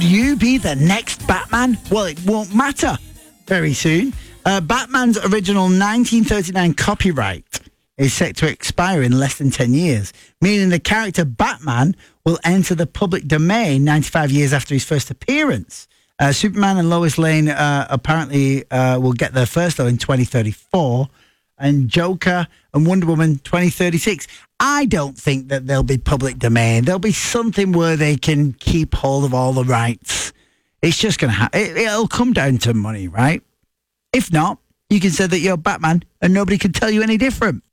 Could you be the next Batman? Well, it won't matter very soon. Batman's original 1939 copyright is set to expire in less than 10 years, meaning the character Batman will enter the public domain 95 years after his first appearance. Superman and Lois Lane apparently will get their first, though, in 2034, and Joker and Wonder Woman 2036. I don't think that they'll be public domain. There'll be something where they can keep hold of all the rights. It's just going to happen. It'll come down to money, right? If not, you can say that you're Batman and nobody can tell you any different.